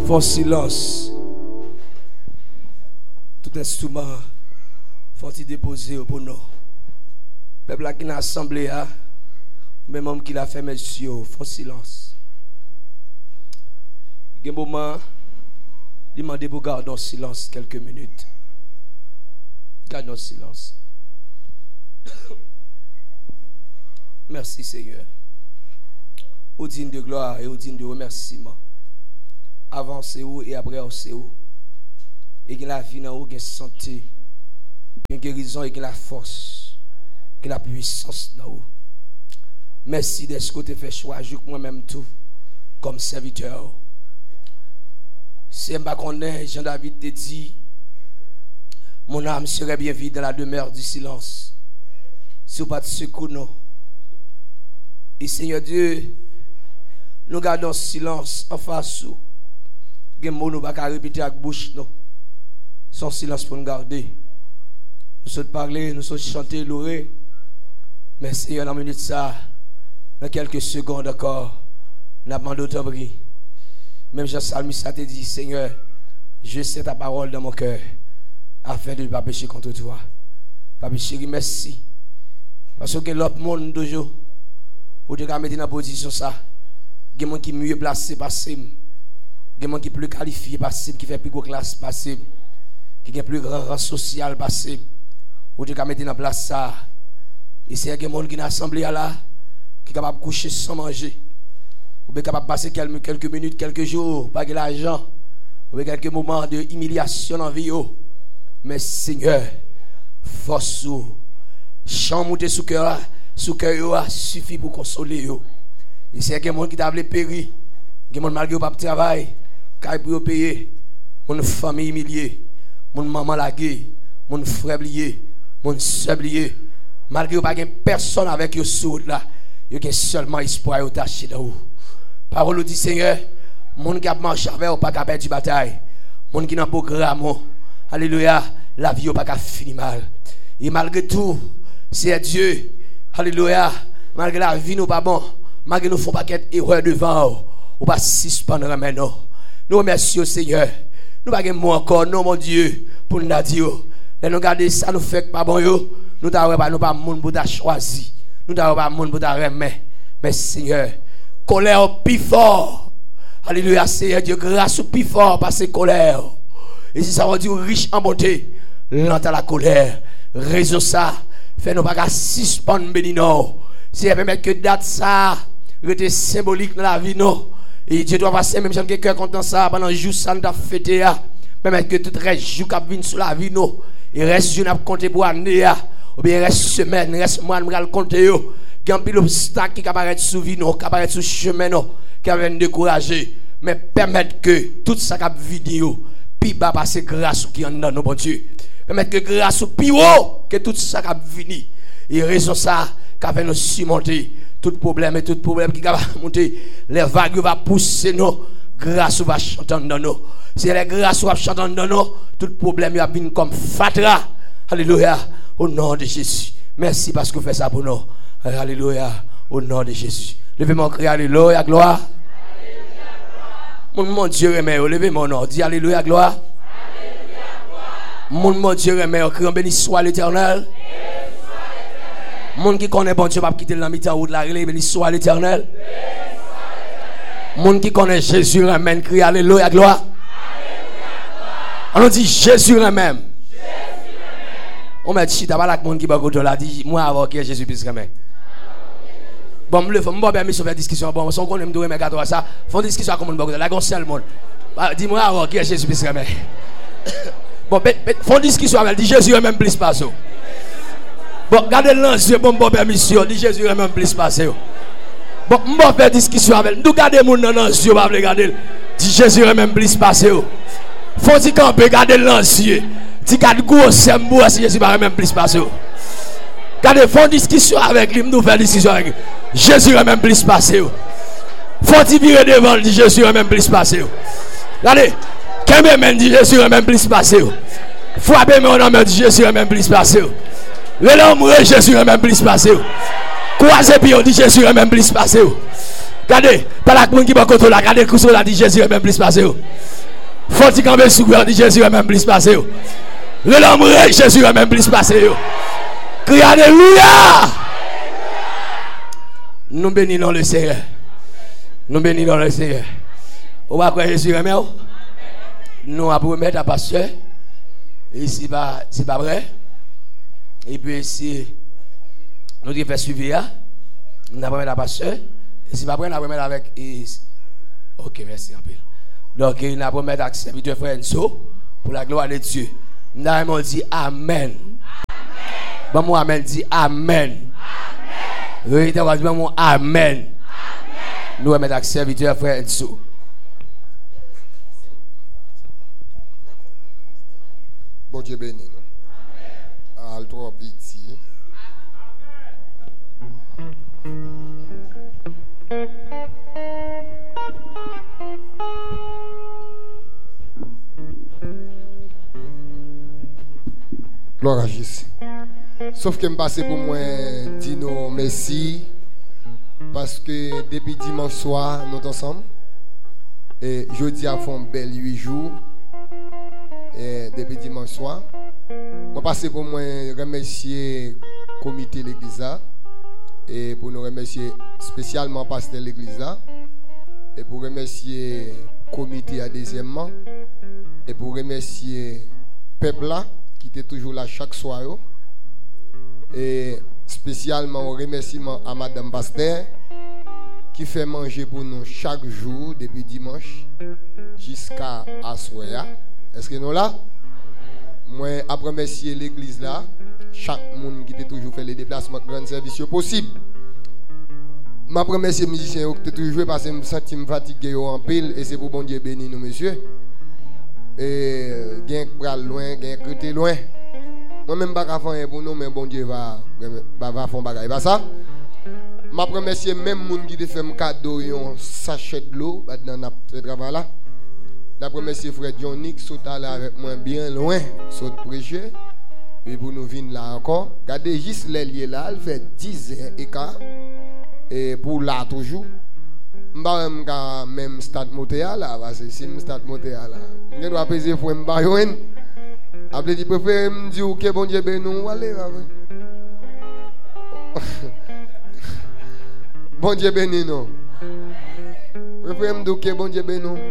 Font silence. Tout instrument faut-il déposer au bon nom. Peuple qui n'a assemblé, même homme qui l'a fait, messieurs, font silence. Il y a un moment, il m'a demandé pour garder en silence quelques minutes. Gardons en silence. Merci Seigneur. Au digne de gloire et au digne de remerciement. Avant c'est où et après c'est où. Et qu'il a la vie dans où, qu'il a la santé, qu'il a la guérison et qu'il a la force, qu'il a la puissance dans où. Merci de ce que tu as fait choix, je moi-même tout, comme serviteur. C'est pas qu'on est, Jean-David te dit, mon âme serait bien vide dans la demeure du silence. Si vous pas de secours, non. Et Seigneur Dieu, nous gardons silence en face où. Nous ne pouvons pas répéter avec bouche, non. Son silence pour nous garder. Nous sommes parler, nous sommes chanter, louer. Mais Seigneur, dans la minute ça, dans quelques secondes encore, nous avons demandé autant de même Jean-Salmiste a te dit, Seigneur, je sais ta parole dans mon cœur, afin de ne pas pécher contre toi. Papa chéri, merci. Parce que l'autre monde toujours, où tu as mis dans la position ça, il y a des gens qui sont mieux placés possible. Il y a des gens qui sont plus qualifiés possible, qui fait plus grosse classe possible, qui ont plus grand rang social possible. Où tu as mis dans la place ça. Et c'est des gens qui sont assemblés là, qui sont capables de coucher sans manger. Ou bien capable de passer quelques minutes, quelques jours, pas de l'argent. Ou bien quelques moments de humiliation en vie. Mais Seigneur, force ou chant monter sous cœur suffit pour consoler. Et c'est quelqu'un qui t'a péri, qui mon malgré pas travail, qui pour payer, mon famille humiliée, mon maman laguée, mon frère lié, mon soeur lié, malgré pas personne avec eux sous là, il y a seulement espoir au taché dans vous. Parole dit Seigneur, monde qui a marché avec ou pas qu'à perdre bataille, monde qui n'a pas programme, alléluia, la vie ou pas qu'à finir mal. Et malgré tout, c'est Dieu, alléluia, malgré la vie nous pas bon, malgré nous font pas qu'être erreur devant ou pas suspendre maintenant. Nous remercions Seigneur. Nous pas mot encore non mon Dieu pour nous dire. Et nous garder ça nous fait pas bon yo. Nous pas monde pour t'a choisi. Nous pas monde pour t'a remettre. Mais Seigneur, colère plus fort. Alléluia, Seigneur Dieu, grâce au plus fort parce que colère. Et si ça veut dire riche en bonté, lent à la colère. Raison ça, fait nous pas suspendre bénino. Si elle permet que date ça, reste symbolique dans la vie non. Et Dieu doit passer même si quelqu'un content ça pendant jour ça nous a fêté là. Permettre que tout reste jour qui vient sur la vie non. Et reste jour n'a compter pour année ou bien reste semaine, reste mois nous allons compter yo. Quand pile obstacle qui apparaît sous vie non, qui apparaît sous chemin non, qui vient décourager, mais permettre que tout ça qui vidéo puis bas passer grâce qui en dans nos bon Dieu. Permettre que grâce au plus haut que tout ça qui vient. Et raison ça qui va nous surmonter tout problème qui va monter, les vagues vont pousser nous, grâce va chanter dans nous. Si les grâces va chanter dans nous, tout problème va venir comme fatra. Alléluia, au nom de Jésus. Merci parce que vous faites ça pour nous. Alléluia, au nom de Jésus. Levez-moi, criez alléluia, gloire. Mon Dieu remet, levez mon nom, dis alléluia, gloire. Mon Dieu remet, criez béni soit l'Éternel. Monde qui connaît bon Dieu va quitter la mi-temps ou de la relève, béni soit l'Éternel. Monde qui connaît Jésus remet, criez alléluia, gloire. On dit Jésus remet. On m'a dit, t'as pas la monde qui va côté là, dit moi avant que Jésus puisse remettre. Bon, me le faut, me permis de faire discussion. Bon, si on connaît me doit mettre à ça, font discussion comme on va là, gon seul monde. Dis-moi avant que Jésus puisse remettre. Bon, font discussion avec, dit Jésus remet plus pas ça. Bon, gardez l'ancien, bon permission, dit Jésus remet plus pas ça. Bon, me faire discussion avec, nous gardez mon dans l'ancien, pas regarder. Dit Jésus remet plus pas ça. Faut dire camper, gardez l'ancien. Dit garde gros sembo si Jésus va remet plus pas ça. Gardez font discussion avec lui, nous faire discussion avec lui. Jésus même plus passé. Faut y virer devant, dit Jésus même plus passé. Regardez, quand même dit Jésus même plus passé. Frappez mon nom, dit Jésus même plus passé. Le l'homme Jésus même plus passé. Croisez pied, dit Jésus même plus passé. Regardez, pas la monde qui va côté là, regardez couteau là, dit Jésus même plus passé. Faut-il camper sous gloire, Jésus est même plus passé. Le l'amour, Jésus est même plus passé. Crie alléluia. Nous bénissons le Seigneur. Nous bénissons le Seigneur. On va croire Jésus est même. Nous allons remettre à pasteur. Et si c'est pas vrai. Et puis si nous devons faire suivre, nous allons remettre à pasteur. Et si pas vrai, nous allons remettre avec. Ok, merci un peu. Donc, il n'a pas mis accès à frère Enzo pour la gloire de Dieu. Nous avons dit Amen. Bon, moi, Amen, dit Amen. Oui, tu vas dire Amen. Nous allons mettre accès à frère Enzo. Bon Dieu béni. Alto pitié. Gloire à Jésus. Sauf que je passe pour moi dire nous merci parce que depuis dimanche soir nous sommes ensemble et jeudi a fait un bel 8 jours et depuis dimanche soir je passe pour moi remercier le comité de l'église et pour nous remercier spécialement le pasteur de l'église et pour remercier le comité à deuxièmement et pour remercier le peuple là qui était toujours là chaque soir. Et spécialement un remerciement à Madame Pasteur qui fait manger pour nous chaque jour depuis dimanche jusqu'à soir. Est-ce que nous là? Moi, après remercier l'église là, chaque monde qui était toujours fait les déplacements de grand service possible. Je remercie les musiciens qui ont toujours joué parce que je me sens fatigué en pile et c'est pour bon Dieu bénir nous, monsieur. Et gain pral loin, gain côté loin. Moi-même pas qu'à faire pour nous, mais bon Dieu va faire bagay. Pas ça? Je remercie même les gens qui te fait un cadeau, un sachet de l'eau dans ce travail là. Je remercie frère Johnny qui sont là avec moi bien loin, saut prêcher. Et pour nous venir là encore. Regardez juste les liés là, il fait 10 heures et quart. Et pour là toujours. Je ne pas même stade Montréal là, parce que si je stade Montréal là, je dois peser pour me bailler. Après, je préfère me dire que bon Dieu béni nous, allez. Bon Dieu béni nous. Je préfère me dire que bon Dieu béni nous.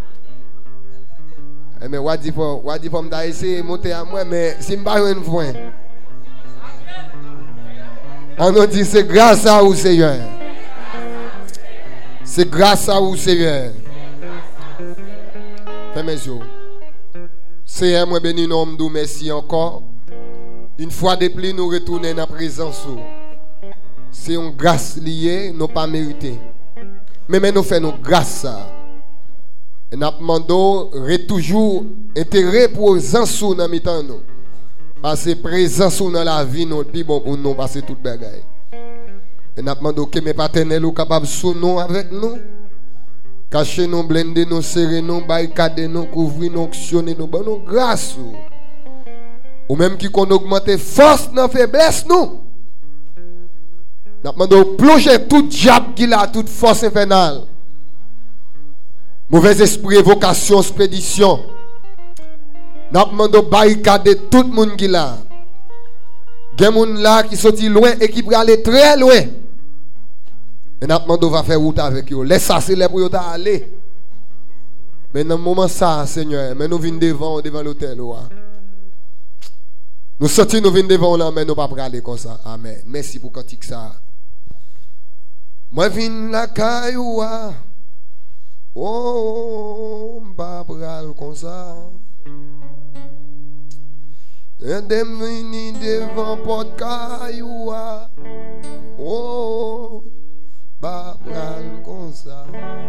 Mais what dit pour me essayer de monter à moi, mais si je ne baille une fois. On nous dit c'est grâce à vous, Seigneur. C'est grâce à vous, Seigneur. Fais mes yeux. Seigneur, moi béni nous, merci encore. Une fois de plus, nous retournons dans la présence. C'est une grâce liée, nous pas mérité. Mais nous faisons grâce. Et nous demandons toujours intérêt pour les ansous dans le temps. Parce que présence dans la vie, nous plus bon pour nous passer toute bagaille. Et nous demandons que mes partenaires soient capables de nous avec nous. Cacher nous, blender nous, serrer nous, barricader nous, couvrir nous, actionner nous, bon nous grâce. Ou même qui qu'on augmente force dans faiblesse nous. Nous demandons plonger tout diable qui a, toute force infernale. Mauvais esprit, vocation, expédition. Nous demandons barricader tout le monde qui là. Il y a des gens là qui sont loin et qui peuvent aller très loin. Et nous demandons va faire route avec eux. Laisse ça, c'est là pour aller. Mais dans le moment ça, Seigneur, mais nous venons devant l'hôtel. Nous sortons, nous venons devant là, mais nous ne pouvons pas aller comme ça. Amen. Merci pour cantique ça. Moi, je viens la cailloua. Oh, babral comme ça. Et de devant porte cailloua. Oh, babral comme ça.